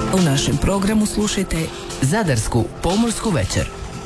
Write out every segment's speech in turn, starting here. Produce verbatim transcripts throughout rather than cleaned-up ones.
U našem programu slušajte Zadarsku pomorsku večer.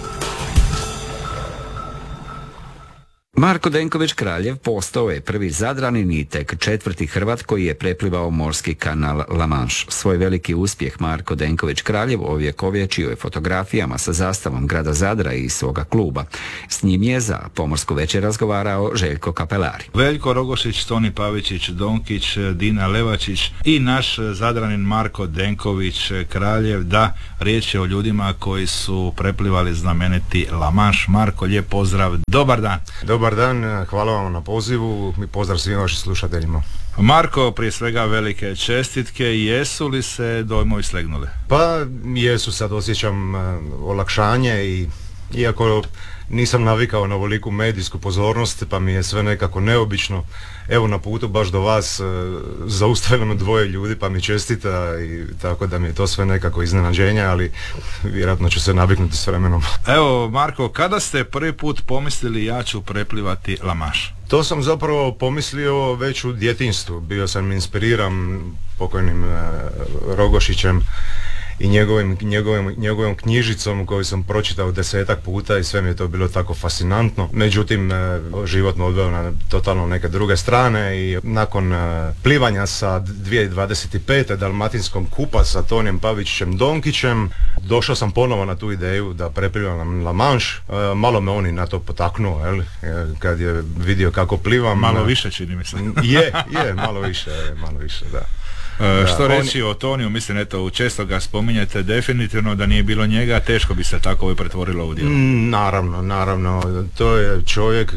Marko Denković Kraljev postao je prvi Zadranin i tek četvrti Hrvat koji je preplivao morski kanal La Manche. Svoj veliki uspjeh Marko Denković Kraljev ovjekovječio je fotografijama sa zastavom grada Zadra i svoga kluba. S njim je za pomorsku večer razgovarao Željko Kapelari. Veljko Rogošić, Toni Pavičić, Donkić, Dina Levačić i naš Zadranin Marko Denković Kraljev. Da, riječ je o ljudima koji su preplivali znameniti La Manche. Marko, lijep pozdrav, dobar dan. Dobar dan, hvala vam na pozivu i pozdrav svim vašim slušateljima. Marko, prije svega velike čestitke, jesu li se dojmovi slegnuli? Pa jesu, sad osjećam uh, olakšanje i iako nisam navikao na ovoliku medijsku pozornost, pa mi je sve nekako neobično. Evo na putu baš do vas uh, zaustavilo me dvoje ljudi pa mi čestita i tako da mi je to sve nekako iznenađenje, ali vjerojatno ću se naviknuti s vremenom. Evo Marko, kada ste prvi put pomislili ja ću preplivati La Manche? To sam zapravo pomislio već u djetinjstvu. Bio sam inspiriran pokojnim uh, Rogošićem i njegovim, njegovim, njegovom knjižicom koju sam pročitao desetak puta i sve mi je to bilo tako fascinantno. Međutim, život me odveo na totalno neke druge strane i nakon plivanja sa dvije tisuće dvadeset pete. Dalmatinskom kupa sa Tonijem Pavičićem Donkićem, došao sam ponovo na tu ideju da preplivam La Manche. Malo me on i na to potaknuo, jel? Kad je vidio kako plivam. Malo više čini mi se. Je, je, malo više, malo više, da. E, što da, reći on... o Toniju, mislim, eto, često ga spominjete, definitivno da nije bilo njega, teško bi se tako ovo pretvorilo u djelo. Mm, naravno, naravno, to je čovjek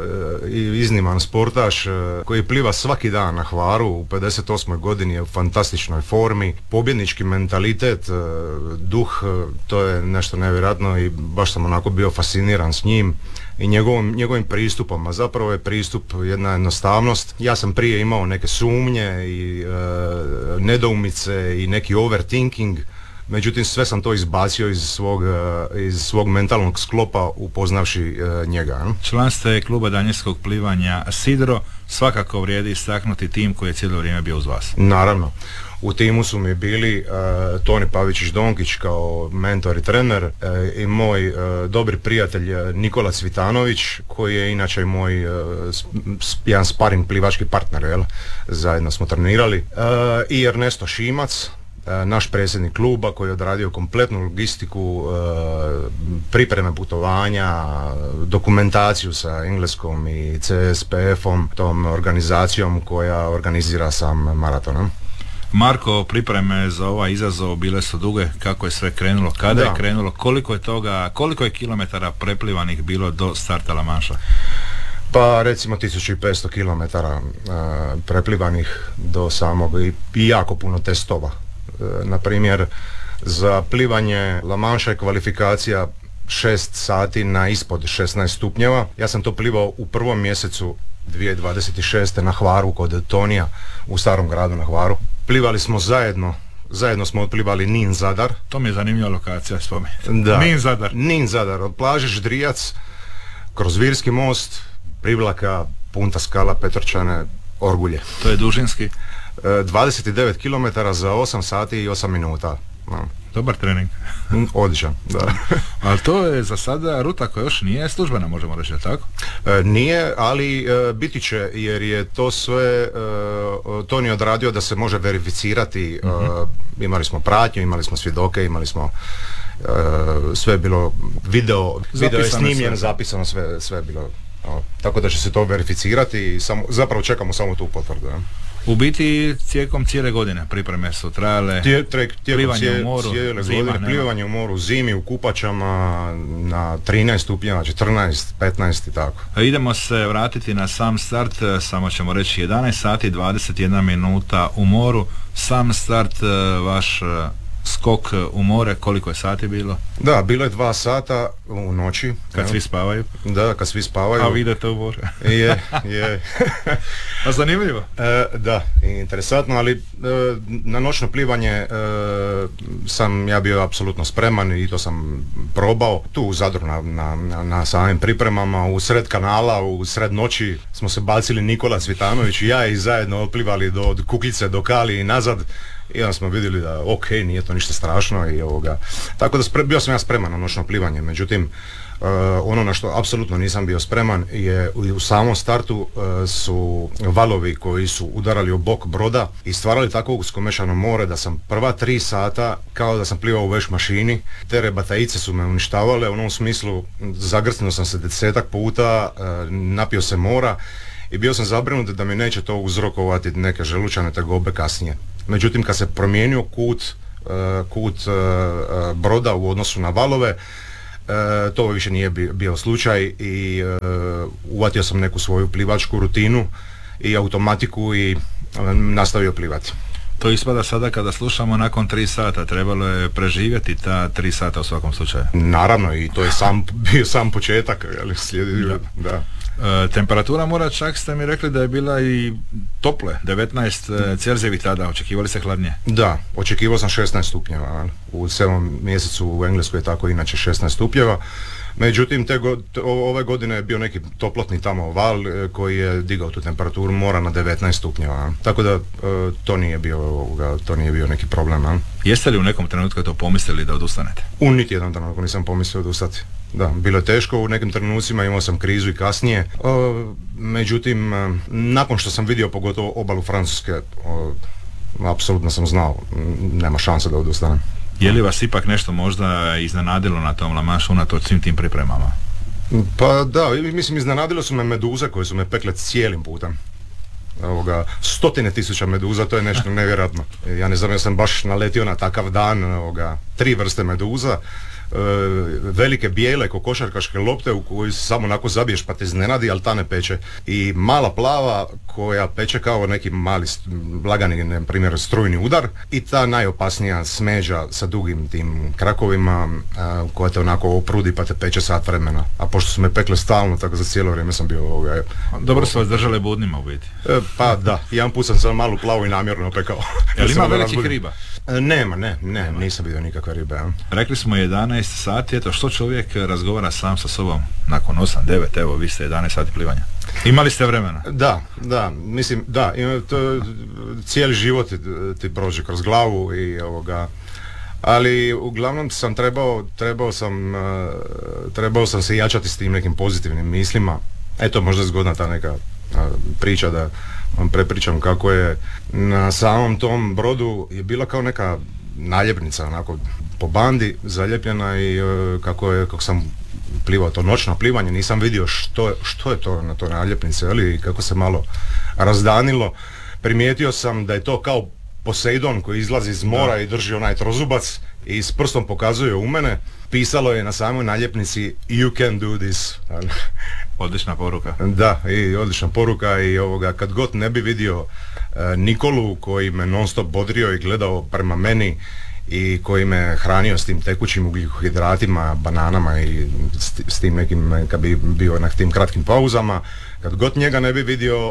i e, izniman sportaš e, koji pliva svaki dan na Hvaru, u pedeset osmoj godini je u fantastičnoj formi, pobjednički mentalitet, e, duh, e, to je nešto nevjerojatno i baš sam onako bio fasciniran s njim i njegovim, njegovim pristupom, a zapravo je pristup jedna jednostavnost. Ja sam prije imao neke sumnje i e, nedoumice i neki overthinking, međutim sve sam to izbacio iz svog, iz svog mentalnog sklopa upoznavši e, njega. Član ste kluba daljinskog plivanja Sidro, svakako vrijedi istaknuti tim koji je cijelo vrijeme bio uz vas. Naravno. U timu su mi bili uh, Toni Pavičić Donkić kao mentor i trener uh, i moj uh, dobri prijatelj Nikola Cvitanović koji je inače moj uh, sp- jedan sparing plivački partner, jel? Zajedno smo trenirali, uh, i Ernesto Šimac, uh, naš predsjednik kluba koji je odradio kompletnu logistiku, uh, pripreme putovanja, dokumentaciju sa Engleskom i C S P F-om, tom organizacijom koja organizira sam maraton. Marko, pripreme za ovaj izazov bile su duge, kako je sve krenulo, kada da. je krenulo, koliko je toga, koliko je kilometara preplivanih bilo do starta La Manche? Pa recimo tisuću petsto kilometara uh, preplivanih do samog i, i jako puno testova. Uh, na primjer, za plivanje La Manche je kvalifikacija šest sati na ispod šesnaest stupnjeva. Ja sam to plivao u prvom mjesecu dvije tisuće dvadeset šeste. na Hvaru kod Tonija u Starom gradu na Hvaru. Plivali smo zajedno, zajedno smo otplivali Nin Zadar. To mi je zanimljiva lokacija, spomenite. Da. Nin Zadar. Nin Zadar, od plaže Ždrijac, kroz Virski most, Privlaka, Punta Skala, Petrčane, Orgulje. To je dužinski? dvadeset devet kilometara za osam sati i osam minuta. No. Dobar trening. Odličan, da. Ali to je za sada ruta koja još nije službena, možemo reći, tako? E, nije, ali e, biti će, jer je to sve e, Toni odradio da se može verificirati. Mm-hmm. E, imali smo pratnju, imali smo svjedoke, imali smo e, sve je bilo video, video je snimljen, zapisano, sve, sve je bilo. O, tako da će se to verificirati i samo, zapravo čekamo samo tu potvrdu. Ne? U biti tijekom cijele godine pripreme su trajale. Tije, trek, plivanje cije, u moru, cijele zima, godine, plivanje u moru, zimi, u kupačama na trinaest stupnjeva, četrnaest, petnaest i tako. Idemo se vratiti na sam start, samo ćemo reći jedanaest sati dvadeset jedna minuta u moru. Sam start, vaš skok u more, koliko je sati bilo? Da, bilo je dva sata u noći. Kad evo. Svi spavaju? Da, kad svi spavaju. A vidite u more? Je, je. A zanimljivo? E, da, interesantno, ali e, na noćno plivanje e, sam ja bio apsolutno spreman i to sam probao. Tu u Zadru na, na, na, na samim pripremama, u sred kanala, u sred noći smo se bacili Nikola Cvitanović i ja i zajedno otplivali do, od Kukljice do Kali i nazad. i onda smo vidjeli da ok, nije to ništa strašno i ovoga. Tako da spre, bio sam ja spreman na noćno plivanje, međutim Uh, ono na što apsolutno nisam bio spreman je u, u samom startu uh, su valovi koji su udarali u bok broda i stvarali tako uskomešano more da sam prva tri sata kao da sam plivao u veš mašini. Te rebatajice su me uništavale u onom smislu, zagrcnuo sam se desetak puta, uh, napio se mora i bio sam zabrinut da mi neće to uzrokovati neke želučane tegobe kasnije. Međutim, kad se promijenio kut, uh, kut uh, broda u odnosu na valove, E, to više nije bio slučaj i e, uvatio sam neku svoju plivačku rutinu i automatiku i e, nastavio plivati. To ispada sada kada slušamo nakon tri sata, trebalo je preživjeti ta tri sata u svakom slučaju. Naravno, i to je sam, bio sam početak, ali slijedi, da. da. E, temperatura mora, čak ste mi rekli da je bila i tople, devetnaest Celzijevih tada, očekivali se hladnije? Da, očekivao sam šesnaest stupnjeva, u sedmom mjesecu u Engleskoj je tako inače šesnaest stupnjeva, međutim te go, ove godine je bio neki toplotni tamo val e, koji je digao tu temperaturu mora na devetnaest stupnjeva, tako da e, to nije bio, to nije bio neki problem. A? Jeste li u nekom trenutku to pomislili da odustanete? U niti jedan trenutku nisam pomislio odustati. Da, bilo je teško u nekim trenucima, imao sam krizu i kasnije. O, međutim, nakon što sam vidio pogotovo obalu Francuske, o, apsolutno sam znao, nema šanse da odustanem. Je li vas ipak nešto možda iznenadilo na tom La Manche unatoč svim tim pripremama? Pa da, mislim iznenadilo su me meduze koje su me pekle cijelim putem. Ovoga, stotine tisuća meduza, to je nešto nevjerojatno. Ja ne znam, ja sam baš naletio na takav dan, ovoga, tri vrste meduza, e, velike bijele kokošarkaške lopte u koju samo onako zabiješ pa te iznenadi, ali ta ne peče. I mala plava koja peče kao neki mali lagani, na primjer, strujni udar, i ta najopasnija smeđa sa dugim tim krakovima a, koja te onako oprudi pa te peče sat vremena. A pošto su me pekle stalno, tako za cijelo vrijeme sam bio ovoga. Dobro su vas držale budnima u biti. E, pa da, jedan put sam sam malu plavu i namjerno opekao. Jel ima velikih riba? E, nema, ne, ne, nema. Nisam vidio nikakve ribe. Ja. Rekli smo jedanaest sati, eto što čovjek razgovara sam sa sobom nakon osam devet, evo vi ste jedanaest sati plivanja. Imali ste vremena? Da, da, mislim, da, ima to, cijeli život ti, ti prođe kroz glavu i ovoga, ali uglavnom sam trebao, trebao sam, uh, trebao sam se jačati s tim nekim pozitivnim mislima. Eto, možda je zgodna ta neka uh, priča da vam prepričam kako je na samom tom brodu je bila kao neka naljepnica onako po bandi zaljepljena i uh, kako je, kako sam plivao to noćno plivanje, nisam vidio što, što je to na toj naljepnici, ali i kako se malo razdanilo. Primijetio sam da je to kao Poseidon koji izlazi iz mora da. I drži onaj trozubac i s prstom pokazuje u mene. Pisalo je na samoj naljepnici You can do this. Odlična poruka. Da, i odlična poruka i ovoga, kad god ne bi vidio e, Nikolu koji me non stop bodrio i gledao prema meni i koji me hranio s tim tekućim ugljikohidratima, bananama i s, s tim nekim, kad bi bio na tim kratkim pauzama, kad god njega ne bi vidio,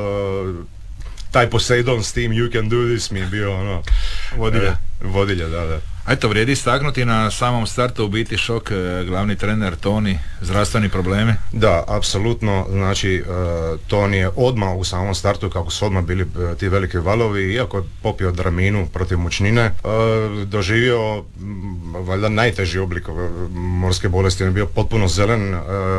o, taj Poseidon s tim You can do this mi je bio ono vodilja, e, vodilja, da, da. A eto, vrijedi istaknuti na samom startu u biti šok, glavni trener Toni, zdravstveni problemi? Da, apsolutno, znači uh, Toni je odmah u samom startu, kako su odmah bili uh, ti veliki valovi, iako je popio draminu protiv mučnine, uh, doživio m, valjda najteži oblik uh, morske bolesti, on je bio potpuno zelen uh,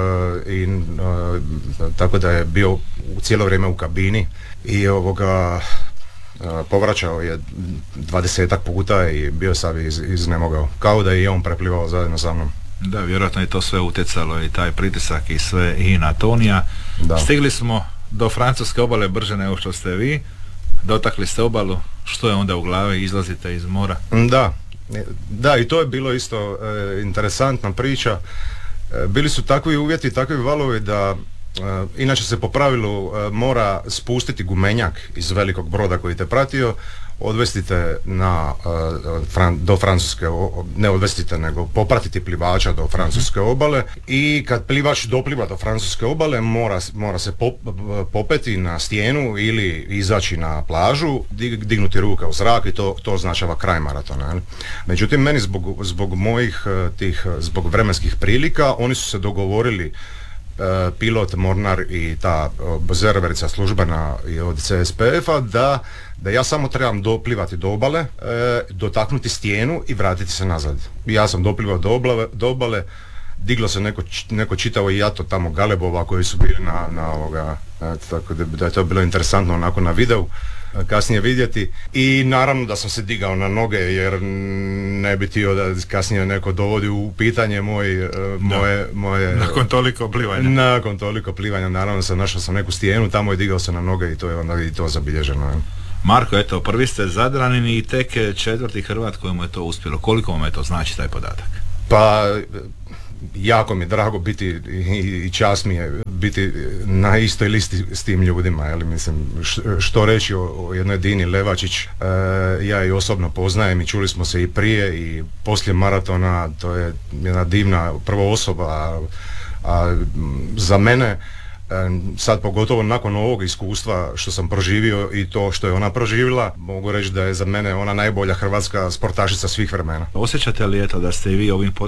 i uh, tako da je bio u cijelo vrijeme u kabini i ovoga povraćao je dvadesetak puta i bio sam iz, iznemogao, kao da je i on preplivao zajedno sa mnom. Da, vjerojatno je to sve utjecalo i taj pritisak i sve i na Tonija. Da. Stigli smo do francuske obale brže nego što ste vi, dotakli ste obalu, što je onda u glavi, izlazite iz mora? Da, da i to je bilo isto e, interesantna priča. E, bili su takvi uvjeti, takvi valovi da Uh, inače se po pravilu uh, mora spustiti gumenjak iz velikog broda koji te pratio, odvestite na, uh, fran- do Francuske, o, ne odvestite nego popratiti plivača do francuske obale i kad plivač dopliva do francuske obale mora, mora se pop, popeti na stijenu ili izaći na plažu, dig, dignuti ruke u zrak i to, to označava kraj maratona. Međutim, meni zbog, zbog mojih tih, zbog vremenskih prilika, oni su se dogovorili, pilot, mornar i ta obzerverica službena i od C S P F-a da da ja samo trebam doplivati do obale, e, dotaknuti stijenu i vratiti se nazad. Ja sam doplivao do obale, do obale diglo se neko, neko čitavo jato tamo galebova koji su bili na, na ovoga, e, tako da, da je to bilo interesantno onako na videu kasnije vidjeti i naravno da sam se digao na noge jer ne bi htio da kasnije neko dovodi u pitanje moj, moje, moje... Nakon toliko plivanja. Nakon toliko plivanja, naravno sam našao sam neku stijenu tamo i digao se na noge i to je onda i to zabilježeno. Je. Marko, eto, prvi ste Zadranini i tek četvrti Hrvat kojemu je to uspjelo. Koliko vam je to znači taj podatak? Pa... jako mi je drago biti i, i čast mi je biti na istoj listi s tim ljudima, jel, mislim, što reći o, o jednoj Dini Levačić, e, ja je osobno poznajem i čuli smo se i prije i poslije maratona, to je jedna divna prvo osoba, a, a za mene sad pogotovo nakon ovog iskustva što sam proživio i to što je ona proživjela, mogu reći da je za mene ona najbolja hrvatska sportašica svih vremena. Osjećate li eto da ste i vi ovim